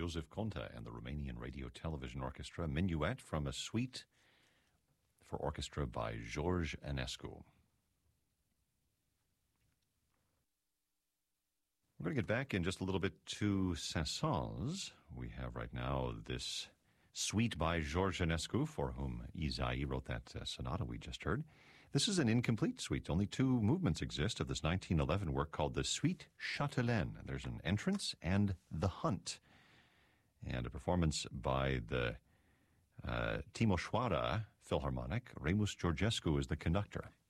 Joseph Conta and the Romanian Radio Television Orchestra, Minuet from a suite for orchestra by George Enescu. We're going to get back in just a little bit to Saint-Saëns. We have right now this suite by George Enescu, for whom Ysaÿe wrote that sonata we just heard. This is an incomplete suite. Only two movements exist of this 1911 work called the Suite Châtelaine. There's an entrance and the hunt, and a performance by the Timișoara Philharmonic. Remus Georgescu is the conductor.